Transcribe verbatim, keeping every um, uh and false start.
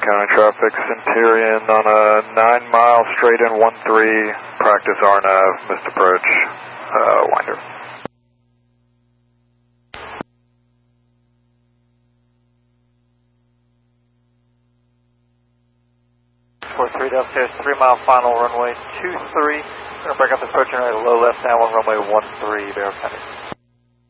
County traffic, Centurion on a nine mile straight in one three, practice R N A V, missed approach, uh, winder. four three downstairs, three mile final runway two three. We're going to break up this approach runway low left now on runway one three, verify.